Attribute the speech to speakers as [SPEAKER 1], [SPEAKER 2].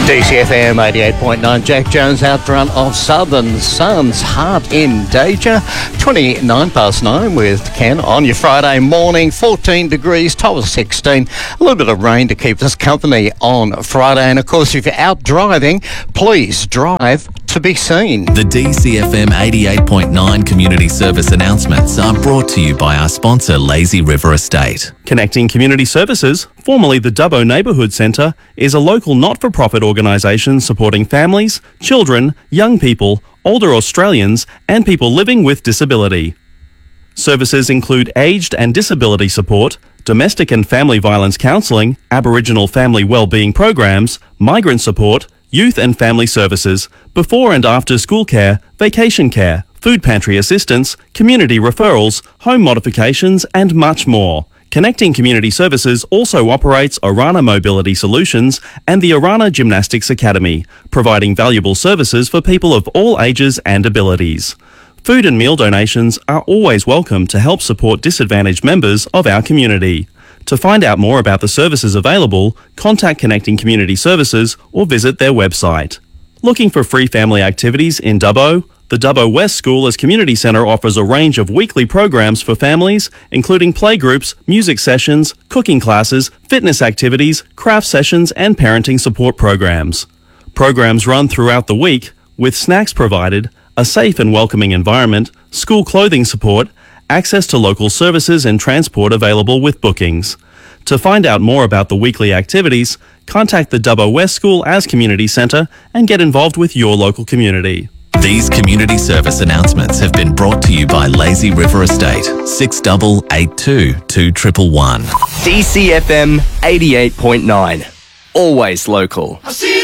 [SPEAKER 1] DCFM 88.9, Jack Jones out front of Southern Suns, Heart in Danger. 29 past 9 with Ken on your Friday morning. 14 degrees, top of 16. A little bit of rain to keep us company on Friday. And of course, if you're out driving, please drive to be seen.
[SPEAKER 2] The DCFM 88.9 community service announcements are brought to you by our sponsor, Lazy River Estate.
[SPEAKER 3] Connecting Community Services, formerly the Dubbo Neighbourhood Centre, is a local not-for-profit organisation supporting families, children, young people, older Australians and people living with disability. Services include aged and disability support, domestic and family violence counselling, Aboriginal family wellbeing programs, migrant support, youth and family services, before and after school care, vacation care, food pantry assistance, community referrals, home modifications and much more. Connecting Community Services also operates Orana Mobility Solutions and the Orana Gymnastics Academy, providing valuable services for people of all ages and abilities. Food and meal donations are always welcome to help support disadvantaged members of our community. To find out more about the services available, contact Connecting Community Services or visit their website. Looking for free family activities in Dubbo? The Dubbo West School as Community Centre offers a range of weekly programs for families, including playgroups, music sessions, cooking classes, fitness activities, craft sessions and parenting support programs. Programs run throughout the week, with snacks provided, a safe and welcoming environment, school clothing support, access to local services and transport available with bookings. To find out more about the weekly activities, contact the Dubbo West School as Community Centre and get involved with your local community.
[SPEAKER 2] These community service announcements have been brought to you by Lazy River Estate, 6882 2111.
[SPEAKER 4] DCFM 88.9. Always local.